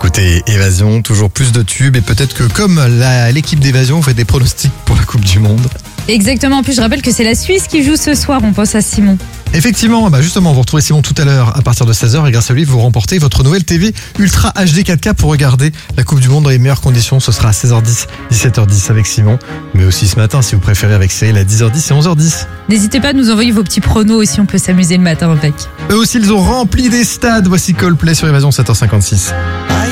écoutez Évasion, toujours plus de tubes et peut-être que comme l'équipe d'Évasion, vous faites des pronostics pour la Coupe du Monde. Exactement, en plus je rappelle que c'est la Suisse qui joue ce soir, on pense à Simon. Effectivement, justement, vous retrouvez Simon tout à l'heure à partir de 16h et grâce à lui, vous remportez votre nouvelle TV Ultra HD 4K pour regarder la Coupe du Monde dans les meilleures conditions. Ce sera à 16h10, 17h10 avec Simon, mais aussi ce matin si vous préférez avec Cyril à 10h10 et 11h10. N'hésitez pas à nous envoyer vos petits pronos aussi, on peut s'amuser le matin avec. Eux aussi, ils ont rempli des stades. Voici Coldplay sur Évasion 7h56.